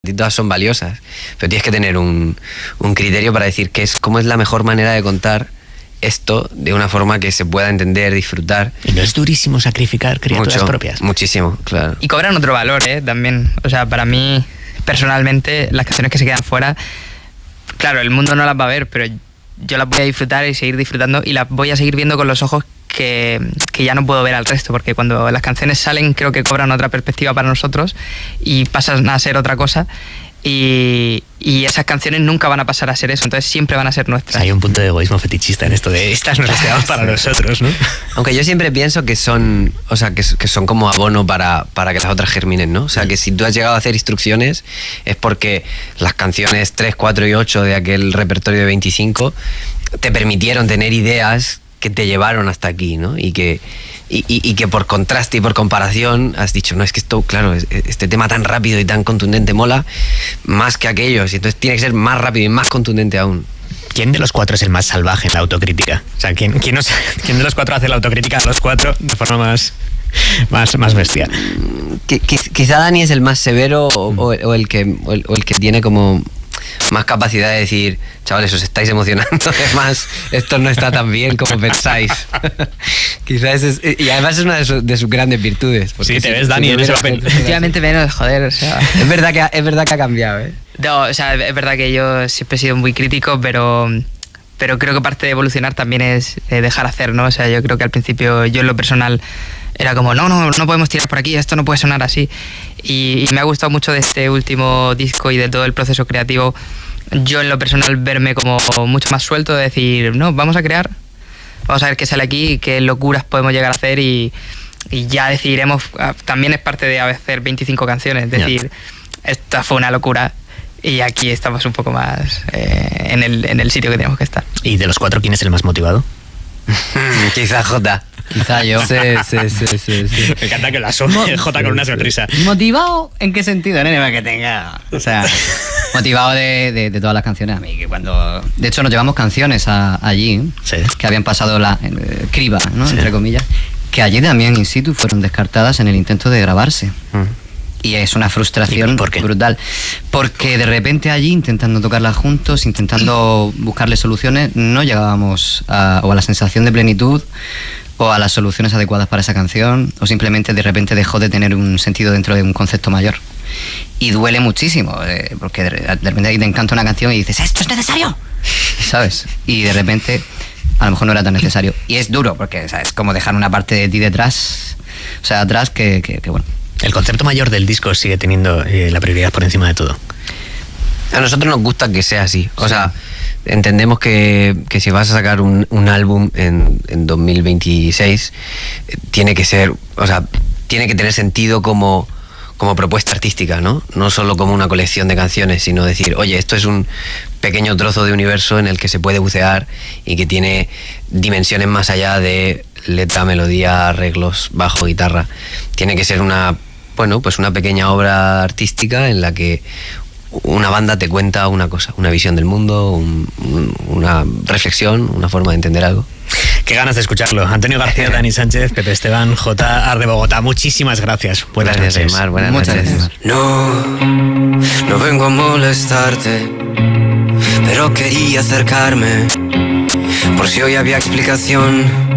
todas son valiosas, pero tienes que tener un criterio para decir cómo es la mejor manera de contar esto de una forma que se pueda entender, disfrutar. Y no es durísimo sacrificar criaturas propias. Muchísimo, claro. Y cobran otro valor, también. O sea, para mí, personalmente, las canciones que se quedan fuera, claro, el mundo no las va a ver, pero yo las voy a disfrutar y seguir disfrutando, y las voy a seguir viendo con los ojos que ya no puedo ver al resto, porque cuando las canciones salen creo que cobran otra perspectiva para nosotros y pasan a ser otra cosa, y esas canciones nunca van a pasar a ser eso, entonces siempre van a ser nuestras. O sea, hay un punto de egoísmo fetichista en esto de estas nos las quedamos para nosotros, ¿no? Aunque yo siempre pienso que son, o sea, que son como abono para que las otras germinen, ¿no? O sea, que si tú has llegado a hacer instrucciones es porque las canciones 3, 4 y 8 de aquel repertorio de 25 te permitieron tener ideas que te llevaron hasta aquí, ¿no? Y que por contraste y por comparación has dicho, no, es que esto, claro, este tema tan rápido y tan contundente mola más que aquellos, y entonces tiene que ser más rápido y más contundente aún. ¿Quién de los cuatro es el más salvaje en la autocrítica? O sea, ¿quién de los cuatro hace la autocrítica a los cuatro de forma más bestia? Quizá Dani es el más severo o el que tiene como más capacidad de decir, chavales, os estáis emocionando de más, esto no está tan bien como pensáis. Quizás y además es una de sus grandes virtudes. Sí, te ves, Dani, en ese papel. Efectivamente menos, joder, o sea. Es verdad que ha cambiado, ¿eh? No, o sea, es verdad que yo siempre he sido muy crítico, pero creo que parte de evolucionar también es dejar hacer, ¿no? O sea, yo creo que al principio yo en lo personal era como, no podemos tirar por aquí, esto no puede sonar así. Y me ha gustado mucho de este último disco y de todo el proceso creativo, yo en lo personal verme como mucho más suelto, de decir, no, vamos a crear, vamos a ver qué sale aquí, qué locuras podemos llegar a hacer, y ya decidiremos. También es parte de hacer 25 canciones, es decir, esta fue una locura y aquí estamos un poco más en el sitio que tenemos que estar. ¿Y de los cuatro quién es el más motivado? Quizá Jota. Quizá yo. Sí. Me encanta que lo asome Jota con una sonrisa. ¿Motivado en qué sentido, nene? Para que tenga... O sea, motivado de todas las canciones. A mí, que cuando... De hecho, nos llevamos canciones allí, sí, que habían pasado la criba, ¿no? Sí. Entre comillas. Que allí también, in situ, fueron descartadas en el intento de grabarse. Y es una frustración brutal. Porque de repente allí, intentando tocarlas juntos, intentando buscarle soluciones, no llegábamos a la sensación de plenitud o a las soluciones adecuadas para esa canción, o simplemente de repente dejó de tener un sentido dentro de un concepto mayor. Y duele muchísimo, porque de repente ahí te encanta una canción y dices, ¿esto es necesario? ¿Sabes? Y de repente a lo mejor no era tan necesario. Y es duro, porque es como dejar una parte de ti detrás, o sea, atrás, que bueno. El concepto mayor del disco sigue teniendo la prioridad por encima de todo. A nosotros nos gusta que sea así. O sea, entendemos que si vas a sacar un álbum en 2026, tiene que ser, o sea, tiene que tener sentido como propuesta artística, ¿no? No solo como una colección de canciones, sino decir, oye, esto es un pequeño trozo de universo en el que se puede bucear y que tiene dimensiones más allá de letra, melodía, arreglos, bajo, guitarra. Tiene que ser una pequeña obra artística en la que una banda te cuenta una cosa, una visión del mundo, una reflexión, una forma de entender algo. Qué ganas de escucharlo. Antonio García, Dani Sánchez, Pepe Esteban, Jota Ar de Bogotá. Muchísimas gracias. Buenas noches. Mar, buenas noches. No vengo a molestarte, pero quería acercarme por si hoy había explicación.